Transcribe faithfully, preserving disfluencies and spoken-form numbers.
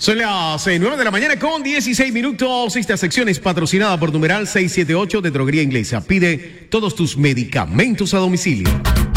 Son las eh, nueve de la mañana con dieciséis minutos. Esta sección es patrocinada por numeral seiscientos setenta y ocho de Droguería Inglesa. Pide todos tus medicamentos a domicilio.